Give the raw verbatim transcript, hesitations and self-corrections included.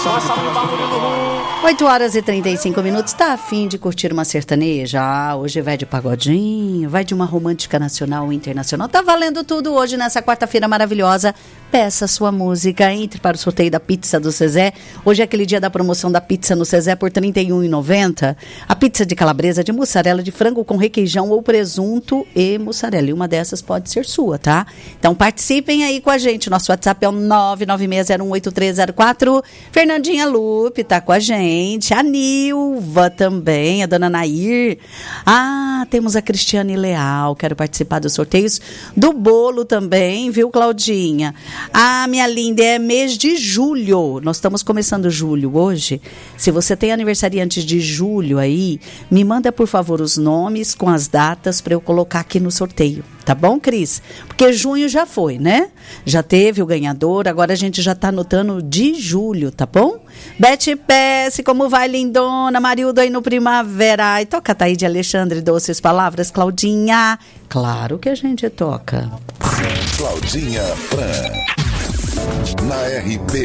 oito horas e trinta e cinco minutos. Tá a fim de curtir uma sertaneja? Ah, hoje vai de pagodinho, vai de uma romântica nacional ou internacional. Tá valendo tudo hoje nessa quarta-feira maravilhosa. Peça sua música, entre para o sorteio da pizza do Zezé. Hoje é aquele dia da promoção da pizza no Zezé por trinta e um reais e noventa centavos. A pizza de calabresa, de mussarela, de frango com requeijão ou presunto e mussarela. E uma dessas pode ser sua, tá? Então participem aí com a gente. Nosso WhatsApp é o nove nove seis zero um oito três zero quatro. Fernandinha Lupe tá com a gente. A Nilva também, a dona Nair. Ah, temos a Cristiane Leal. Quero participar dos sorteios do bolo também, viu, Claudinha? Ah, minha linda, é mês de julho. Nós estamos começando julho hoje. Se você tem aniversariantes de julho aí, me manda, por favor, os nomes com as datas para eu colocar aqui no sorteio. Tá bom, Cris? Porque junho já foi, né? Já teve o ganhador, agora a gente já tá anotando de julho, tá bom? Bete Pesce, como vai, lindona? Marildo aí no Primavera. Ai, toca tá aí de Alexandre, doces palavras, Claudinha. Claro que a gente toca. Claudinha Pran, na R P.